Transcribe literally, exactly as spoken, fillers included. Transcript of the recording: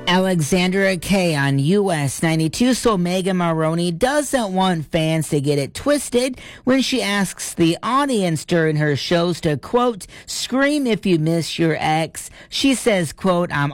Alexandra Kay on U S ninety-two. So Megan Maroney doesn't want fans to get it twisted when she asks the audience during her shows to, quote, scream if you miss your ex. She says, quote, I'm